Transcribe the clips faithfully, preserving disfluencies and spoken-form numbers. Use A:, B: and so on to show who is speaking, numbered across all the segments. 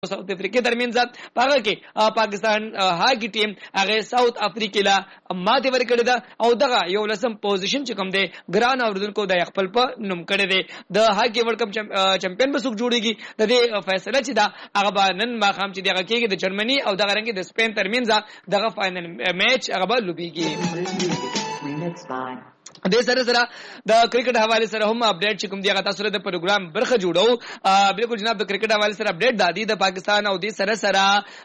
A: साउथ افریقا ترمنځ پاګه کې پاکستان هاکی ټیم هغه ساوث افریقا لا ماته ورکړه ده او دغه یو لسم پوزیشن چې کوم دی ګران اوردونکو د خپل په نوم کړی دی د هاکی ورلد کپ چمپیون به څوک جوړیږي د دې فیصله چې دا هغه نن ما خام چې دغه کېږي د جرمني او دغه رنګ د سپین ترمنځ دغه فائنل میچ هغه به لوبيږي. د سره سره د کرکټ حواله سره هم اپډیټ چې کوم دی هغه تاسو ته د پروګرام برخه جوړو. بالکل جناب د کرکټ حواله سره اپډیټ دادی د پاکستان او د سره سره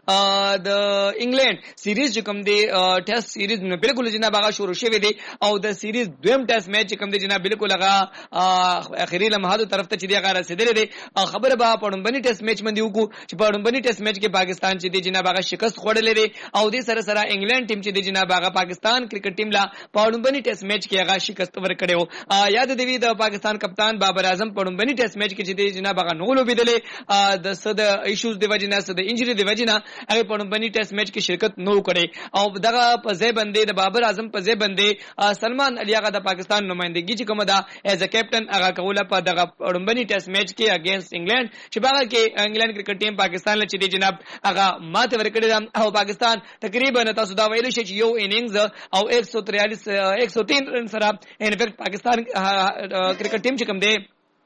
A: د انګلند سیریز چې کوم دی ټیسټ سیریز نو بالکل جناب هغه شروع شوه دی او د سیریز دویم ټیسټ میچ چې کوم دی جناب بالکل هغه اخیری لمحات طرف ته چې دی هغه رسیدلی دی. خبره به پړمبني ټیسټ میچ باندې وکړو چې پړمبني ټیسټ میچ کې پاکستان چې دی جناب هغه شکست خوړلې دی او د سره سره انګلند ټیم چې دی جناب هغه پاکستان کرکټ ټیم لا پړمبني ټیسټ میچ کې هغه شکست ورکړو. یاد دی د پاکستان کپتان بابر اعظم پړمبني ټیسټ میچ کې چې دی جناب هغه نو لوبیدلې د صد ایشوز دی وجنه صد انجری دی وجنه هغه پړمبني ټیسټ میچ کې شرکت نو کړي او دغه په ځای باندې د بابر اعظم په ځای باندې سلمان علي هغه د پاکستان نمائندګي چې کومه ده ایز ا کیپټن هغه کوله په دغه پړمبني ټیسټ میچ کې اگینست انګلند چې باغه کې انګلند کرکټ ټیم پاکستان له چې دی جناب هغه ماته ورکړي او پاکستان تقریبا تاسو دا ویل شي چې یو اننګز او ایک سو تریالیس ایک سو تین رن سره ان فیکٹ پاکستان کرکټ ټیم چې کوم دی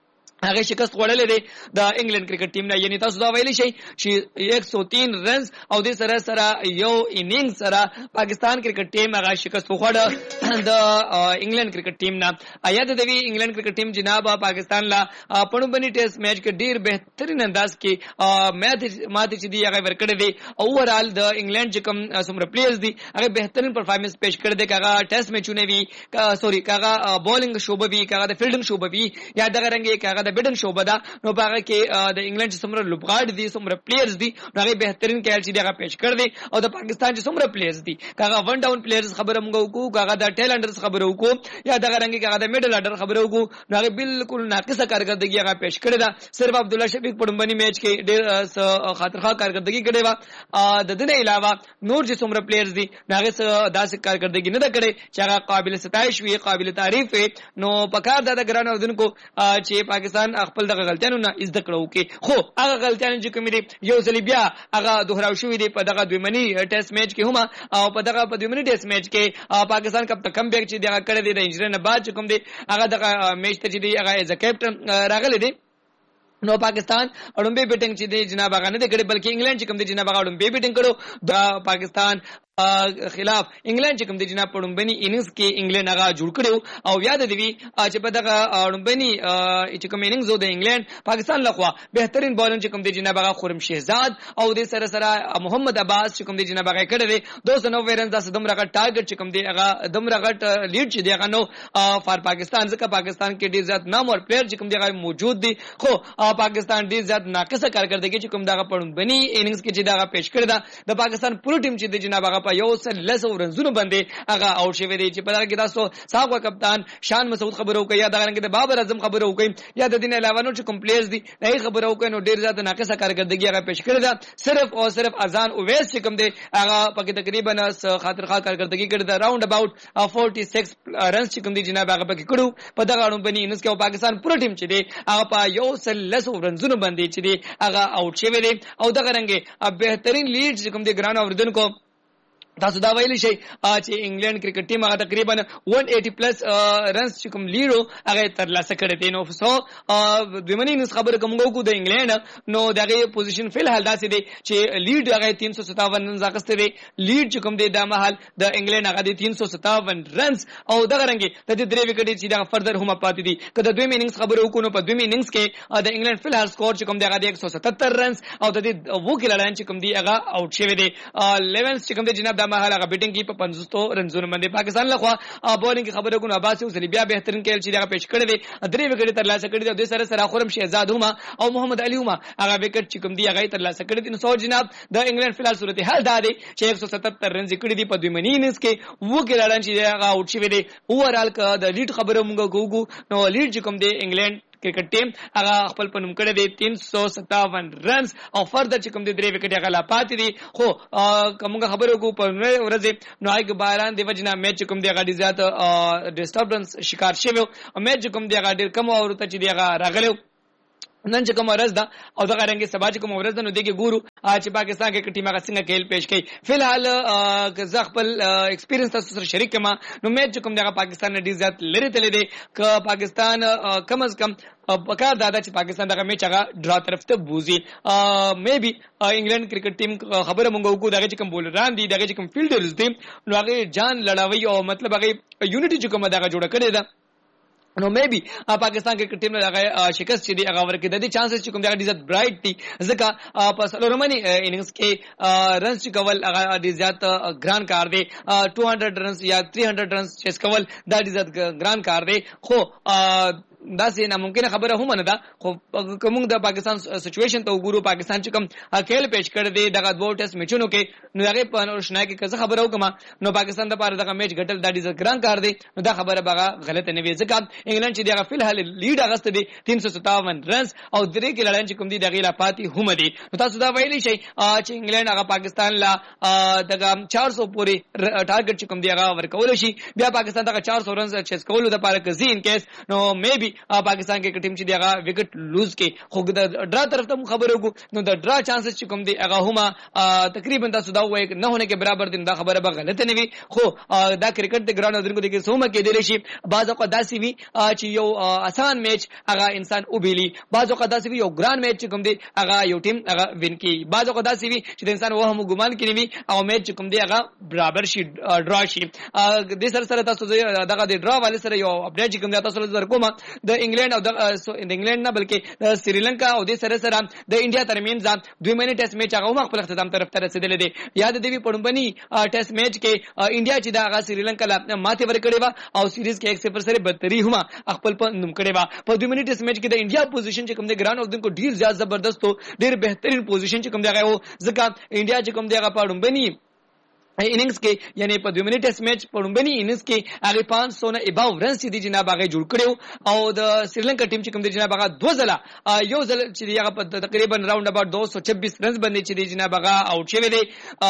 A: هغه شکست خوړلې دی د انګلند کرکټ ټیم نه. یعنی تاسو دا ویلی شئ چې ایک سو تین رنز او د سره سره یو اننګ سره پاکستان کرکټ ټیم هغه شکست خوړه د انګلند کرکټ ټیم نه. آیا د دوی انګلند کرکټ ټیم جناب پاکستان لا پړمبني ټیسټ میچ کې ډیر بهترین انداز کې میچ ماته چې دی هغه ورکړی دی. اوورال د انګلند چې کوم څومره پلیئرز دي هغه بهترین پرفارمنس پیش کړی دی. هغه ټیسټ میچونه وی سوري هغه بولینګ شوبه وی هغه د فیلډینګ شوبه وی یا دغه رنګ هغه بیډن شوبه ده نو باغه کې د انګلند څومره لوبغاړي دي څومره پلیئرز دي هغه بهترین کېل چې هغه پیش کړ دي او د پاکستان چې څومره پلیئرز دي هغه ون ډاون پلیئرز خبره موږ وکړو هغه د ټیلنډرز خبره وکړو یا دغه رنګ هغه د میډل اډر خبره وکړو هغه بالکل ناقصه کارکردګي هغه پیش کړی ده. صرف عبد الله شفیق پړمبني میچ کې ډېر خاطرخواه کارکردګي کړې و. د دې علاوه نور چې څومره پلیئرز دي هغه داسې کارکردګي نه ده کړې چې هغه قابل ستایش وي قابل تعریف وي. نو پکار د ګران اوردونکو چې پاکستان خپل دغه غلطیانو نه زده کړو کې خو هغه غلطیان چې کوم دي یو ځل بیا هغه دوهراو شوې دي په دغه دویمنی ټیسټ میچ کې هم او په دغه په دویمنی ټیسټ میچ کې پاکستان کپ کم بیک چې دغه کړی دی د انجری نه بعد چې کوم دی هغه دغه میچ ته چې دی هغه ایز ا کیپټن راغلی دی. نو پاکستان اړمبه بیټینګ چې دی جناب هغه نه دی کړی بلکې انګلند چې کوم دی جناب هغه اړمبه بیټینګ کړو د پاکستان خلاف انګلند چې کوم دی جناب پړمبني اننګز کې انګلند هغه جوړ کړو او یاد دی چې په دغه پړمبني چې کوم اننګز د انګلند پاکستان لخوا بهترین بالر چې کوم دی جناب هغه خرم شهزاد او د سره سره محمد عباس چې کوم دی جناب هغه کړی دی دو سو نوے رن د صدم رغټ ټارګټ چې کوم دی هغه دم رغټ لیډ چې دی هغه نو فار پاکستان ځکه پاکستان کې ډیر زیات نام او پلیئر چې کوم دی هغه موجود دي خو پاکستان ډیر زیات ناقصه کارکردګي چې کوم دغه پړمبني اننګز کې چې دغه پیش کړی دا د پاکستان پوره ټیم چې دی جناب هغه یو سل لس ورنزونه باندې هغه اوټ شوی دی چې په دغه کې تاسو ساقو کپتان شان مسعود خبرو کوي یا دغه کې د بابر اعظم خبرو کوي یا د دین علاوه نو چې کوم پلیئرز دي هغه خبرو کوي نو ډیر زیات ناقصه کارکردګي هغه پیش کړی دا. صرف او صرف اذان اویس چې کوم دی هغه پکې تقریبا خاطرخواه کارکردګي کړی دا راوند اباوت چوالیس رنز چې کوم دی جناب هغه پکې کړو په دغه اړوند باندې انس کې پاکستان پوره ټیم چې دی هغه په یو سل لس ورنزونه باندې چې دی هغه اوټ شوی دی او دغه رنګ بهترین لیډ چې کوم دی ګران اوردونکو تاسو دا ویلی شئ چې انګلند کرکټ ټیم هغه تقریبا ایک سو اسی پلس رنز چې کوم لیډو هغه ترلاسه کړی دی. نو سو دویمنی نس خبره کوم کو د انګلند نو دغه پوزیشن فل حال داسې دی چې لیډ هغه تین سو ستاون رنز اخسته دی. لیډ چې کوم دی د محل د انګلند هغه دی تین سو ستاون رنز او دغه رنګ د دې درې وکټ چې دا فردر هم پاتې دي. کله دویم اننګز خبره وکړو په دویم اننګز کې د انګلند فل حال سکور چې کوم دی هغه ایک سو ستتر رنز او د دې وو کې لړان چې کوم دی هغه اوټ شوی دی. لیونز چې کوم دی جناب محل هغه بیټینګ کی په پنځوس رنزونه باندې پاکستان لخوا بولینګ کی خبره کوم عباس اوسلی بیا بهترین کېل چې دا پیش کړی دی درې وکټ تر لاسه کړی دی د سره سره خرم شهزاد هم او محمد علي هم هغه وکټ چې کوم دی هغه تر لاسه کړی دی. نو سو جناب د انګلند فلال صورتحال دا دی چې ایک سو ستتر رنز کړی دی په دوی منینس کې وو کې لړان چې هغه اوټ شوی دی. اوورال ک د لیډ خبره مونږ کوو نو لیډ چې کوم دی انګلند کرکټ ټیم هغه خپل پنوم کړی دی تین سو ستاون رنز او فردر چې کوم دی درې وکټ هغه لا پاتې دي. خو کومه خبره کو په ورځ نو هغه باران دی وجنا میچ کوم دی هغه ډیر زیات ډیسټربنس شکار شوی او میچ کوم دی هغه ډیر کم او ورته چې دی هغه راغلی نن چې کوم ورځ ده او دغه رنګ سبا چې کوم ورځ ده نو دغه ګورو چې پاکستان کې ټیم هغه څنګه کېل پېښ کوي. فلحال که زه خپل ایکسپیرینس تاسو سره شریک کما نو میچ کوم دغه پاکستان نه ډیر زیات لري تللی دی ک پاکستان کم از کم پکار دادا چې پاکستان دغه میچ هغه ډرا طرف ته بوزي. مې بي انګلند کرکټ ټیم خبره مونږ وکړو دغه چې کوم بولران دي دغه چې کوم فیلډرز دي نو هغه جان لړاوي او مطلب هغه یونټي چې کوم دغه جوړ کړی ده نو مې بي پاکستان کې ټیم له هغه شکست چې دی هغه ورکې د دې چانسز چې کوم دا ډیزت برایټ دي ځکه په سلورمنی اننګز کې رنز چې کول هغه ډیر زیات ګران کار دی. two hundred رنز یا three hundred رنز چیس کول دا ډیر زیات ګران کار دی. خو دا سي ناممکن خبره هم نه ده. خو کوم د پاکستان سچويشن ته وګورو پاکستان چې کوم اکیل پېښ کړ دی دغه دوه ټیسټ میچونو کې نو هغه په نوښنه کې څه خبره وکما نو پاکستان د پاره دغه میچ ګټل دا ډیر ګران کار دی. نو دا خبره بغه غلطه نه وي ځکه انګلند چې دغه فلحال لیډ اغست دي تین سو ستاون رنز او درې کې لړن چې کوم دي دغه لا پاتې هم دي. نو تاسو دا ویلی شي چې انګلند هغه پاکستان لا دغه چار سو پورې ټارګټ چې کوم دی هغه ورکول شي بیا پاکستان دغه چار سو رنز چیس کولو د پاره کې زین کیس نو مې بي پاکستان کې ټیم چې دیغه وکټ لوز کې خو د ډرا طرف ته خبرو کو نو د ډرا چانسز چې کوم دی هغه هما تقریبا تاسو دا وایي نه هونه کې برابر دي دا خبره به غلطه نه وي. خو دا کرکټ د ګراوند درنګو دغه سومه کې دی شي بعض اوقات داسي وي چې یو آسان میچ هغه انسان وبېلی بعض اوقات داسي وي یو ګران میچ چې کوم دی هغه یو ټیم هغه وین کی بعض اوقات داسي وي چې انسان وهم ګمان کوي وي او میچ چې کوم دی هغه برابر شي ډرا شي. د سر سره تاسو دغه د ډرا والے سره یو اپډیټ چې کوم دی تاسو ورکوم د انګلند او د انګلند نه بلکې سریلانکا او د سره سره د انډیا ترمنځ دوه مینه ټیسټ میچ هغه خپل اختتام طرف ته رسیدل دي. یاد دی پړمبني ټیسټ میچ کې انډیا چې دا هغه سریلانکا لا ماته ورکړې و او سیریز کې one صفر سره بدتري هما خپل په نوم کړې و. په دوه مینه ټیسټ میچ کې د انډیا پوزیشن چې کوم د ګران او دونکو ډیر زیات زبردست ډیر بهترین پوزیشن چې کوم دی هغه ځکه انډیا چې کوم دی هغه پړمبني اننګز کې یعنی په دوه منټ ټیسټ میچ پړمبني اننګز کې هغه پانچ سو نه اباو رنز چې دی جناب هغه جوړ کړو او د سریلانکا ټیم چې کوم دی جناب هغه دوه ځله یو ځل چې هغه په تقریبا راوند اباوت two hundred twenty-six رنز باندې چې دی جناب هغه اوټ شوی دی.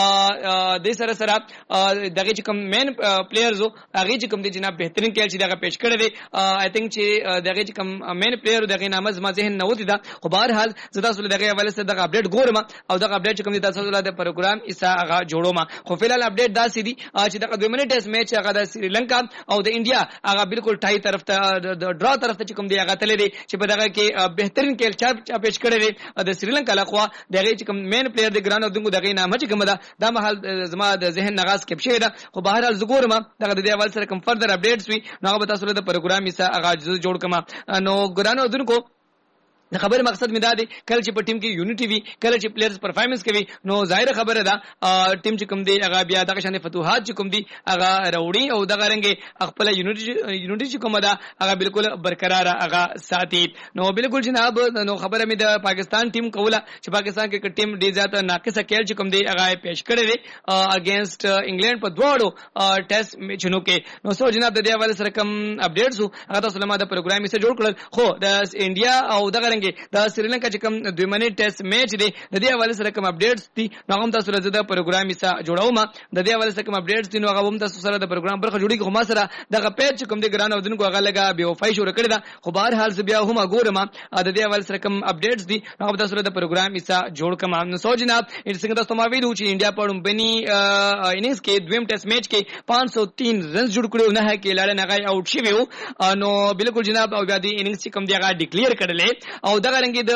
A: د سره سره دغه چې کوم مین پلیئرز هغه چې کوم دی جناب بهترین کېل چې دغه پیش کړی دی. آی تھنک چې دغه چې کوم مین پلیئر دغه نامه زما ذهن نه وتی دا خو بهر حال زدا سره دغه حواله سره دغه اپډیټ ګورم او دغه اپډیټ چې کوم دی تاسو له پروګرام ایسا هغه جوړوم. خو فلحال اپډیټ دا سي دي چې دغه دوه منټ ټیسټ میچ هغه د سریلانکا او د انډیا هغه بالکل ټای طرف ته د ډرا طرف ته کوم دی هغه تللی دی چې په دغه کې بهترین کېل چا پیش کړی دی د سریلانکا لخوا دغه چې کوم مین پلیئر د ګران او دغه دغه نامه چې کوم دا د محل زما د ذهن نغاز کې شوی دا خو بهر حال زګورم دغه د دیوال سره کوم فردر اپډیټس وي نو هغه تاسو له پروګرام یې هغه جوړ کما نو ګران او دغه د خبره مقصد مې دا دی کله چې په ټیم کې یونټي وي کله چې پلیئرز پرفارمنس کوي نو ظاهر خبره ده ټیم چې کوم دی هغه بیا دغه شان فتوحات چې کوم دی هغه راوړي او دغه رنګ خپل یونټي یونټي چې کومه ده هغه بالکل برقرار هغه ساتي. نو بالکل جناب نو خبره مې د پاکستان ټیم کوله چې پاکستان کې ټیم ډیر زیات ناقصه کېل چې کوم دی هغه پیش کړی دی اگینست انګلند په دواړو ټیسټ میچونو کې. نو سو جناب د دې حواله سره کوم اپډیټس هغه تاسو له ما د پروګرام یې جوړ کړل. خو د انډیا او دغه د سریلانکا چې کوم دوه منټ ټیسټ میچ دی د دې حواله سره کوم اپډیټس دي نو هم تاسو راځي د پروګرام یې جوړوم د دې حواله سره کوم اپډیټس دي نو هغه هم تاسو سره د پروګرام برخه جوړیږي. خو ما سره دغه پیج چې کوم دی ګران او دونکو هغه لګا بي وفای شو کړی دا خو بهر حال زه بیا هم ګورم د دې حواله سره کوم اپډیټس دي هغه تاسو سره د پروګرام یې جوړ کوم. نو سو جناب څنګه تاسو ما ویلو چې انډیا پړمبني اننګز کې دویم ټیسټ میچ کې پانچ سو تین رنز جوړ کړو نه کې لاړ نه غي اوټ شي وو نو بالکل جناب او بیا دی اننګز چې کوم دی هغه ډیکلیئر کړل او دغه رنګ د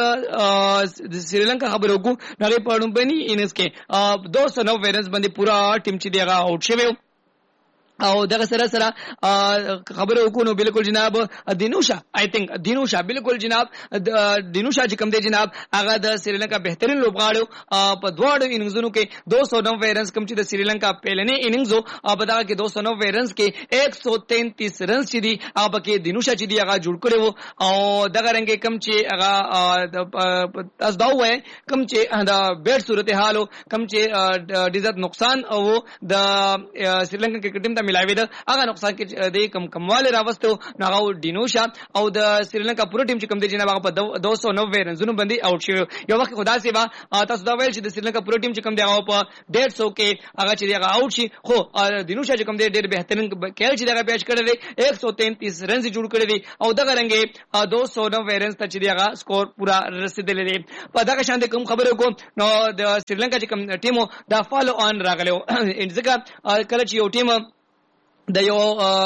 A: سریلانکا خبرو کو نغې پړمبني اننګز کې two hundred ninety رنز باندې پورا ټیم چې دی هغه اوټ شوی او دغه سره سره خبره وکړو بالکل جناب دینوشا آی تھنک دینوشا بالکل جناب دینوشا چې کوم دی جناب هغه د سریلانکا بهترین لوبغاړو په دواړو اننګزونو کې two hundred ninety رنز کم چې د سریلانکا پهلنې اننګزو په دغه کې two hundred ninety رنز کې one hundred thirty-three رنز چې دی هغه کې دینوشا چې دی هغه جوړ کړی وو او دغه رنګ کم چې هغه تاسو دا وایي کم چې دا بیٹ صورتحالو کم چې ډیزت نقصان او د سریلانکا کرکټ ټیم ملاوي ده هغه نقصان کې د کم کمواله راوستو نو هغه ډینوشا او د سریلانکا پوره ټیم چې کوم دی جناب هغه په دو سو نوي رنزونو باندې آوټ شوی یو وخت خدا سي وا تاسو دا ویل چې د سریلانکا پوره ټیم چې کوم دی هغه په ډیढ़ سو کې هغه چې هغه آوټ شي خو ډینوشا چې کوم دی ډېر بهترین کېل چې هغه پیچ کړی دی ایک سو تینتیس رنز جوړ کړی دی او دغه رنګ دو سو نوي رنز ته چې هغه سکور پورا رسیدلی دی په دغه شان د کوم خبرو کو نو د سریلانکا چې کوم ټیمو دا فالو آن راغلو ځکه کله چې یو ټیم د یو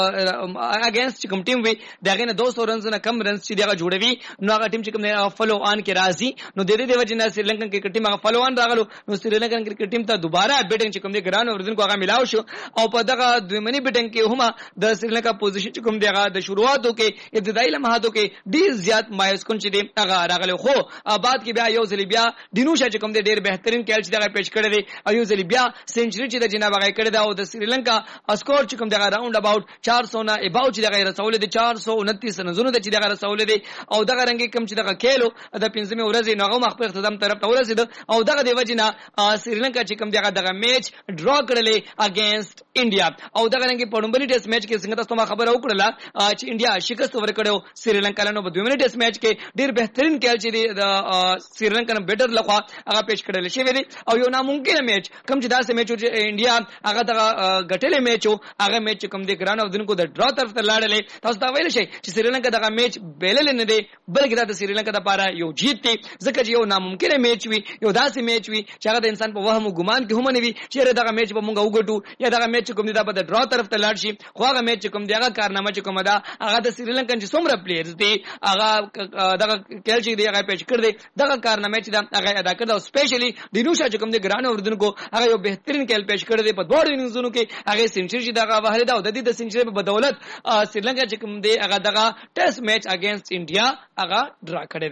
A: اگینست کوم ټیم وي دغه نه دو سو رنز نه کم رنز چې دغه جوړوي نو هغه ټیم چې کوم فالو آن کې راځي نو د دې د وجه نه سریلانکن کرکټ ټیم هغه فالو آن راغلو نو سریلانکن کرکټ ټیم ته دوباره بیټینګ چې کوم دی ګران اوردن کو هغه ملاو شو او په دغه دویمنی بیټینګ کې هم د سریلانکا پوزیشن چې کوم دی هغه د شروعاتو کې ابتدایي لمحاتو کې ډیر زیات مایوس کون چې دی هغه راغلو خو بعد کې بیا یو ځل بیا دینوشا چې کوم دی ډیر بهترین کېل چې دغه پیچ کړی دی او یو ځل بیا سنچري چې د جناب هغه کړی دا او د سریلانکا اسکور چې کوم دی راوند اباوت چار سو نه اباو چې دغه رسول دي چار سو انتیس رنزونه چې دغه رسول دي او دغه رنګ کم چې دغه کېلو د پنځمه ورځې نوغه مخ په اختتام طرف ته ورسید او دغه دی وجنه سریلانکا چې کوم دغه دغه میچ ډرا کړلې اگینست انډیا او دغه رنګ په لومړي ټیسټ میچ کې څنګه تاسو ما خبره وکړه چې انډیا شکست ورکړو سریلانکا له نو په دویمه ټیسټ میچ کې ډیر بهترین کېل چې د سریلانکا نه بیټر لخوا هغه پیش کړل شي ویلي او یو ناممکن میچ کم چې داسې میچ چې انډیا هغه دغه غټلې میچ هغه میچ کوم دی ګران او دونکو د ډرا طرف ته لاړلې تاسو دا ویل شي چې سریلانکا دغه میچ بیلل نه دی بلکې دا د سریلانکا لپاره یو جیت دی ځکه چې یو ناممکن میچ وي یو داسې میچ وي چې هغه د انسان په وهم او ګمان کې هم نه وي چې دغه میچ به مونږ وګټو یا دغه میچ کوم دی دا په ډرا طرف ته لاړ شي خو هغه میچ کوم دی هغه کارنامه چې کوم دا هغه د سریلانکا چې څومره پلیئرز دي هغه دغه کېل چې دی هغه پیچ کړ دی دغه کارنامه چې دا هغه ادا کړ او سپیشلی دینوشا چې کوم دی ګران اوردونکو هغه یو بهترین کېل پیچ کړ دی په دوه اننګزونو کې هغه سنچري چې دغه وهله دا د دې د سنچري په بدولت سریلانکا چې کوم دی هغه دغه ټیسټ میچ اگینست انډیا هغه ډرا کړی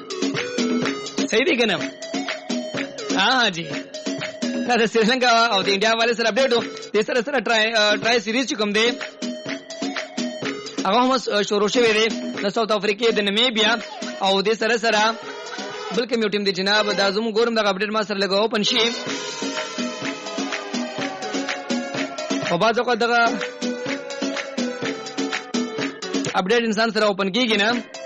A: دی صحیح دی کنه ها جی دا د سریلانکا او د انډیا والے سره اپډیټ وو د سره سره ټرای ټرای سیریز چې کوم دی هغه هم شروع شوی دی د ساوث افریقا د نمیبیا او د سره سره بلکې میو ټیم دی جناب د ازم ګورم د اپډیټ ما سره لګاو پنشي په باز وخت دغه اپډیټ انسان سره اوپن کیږي نه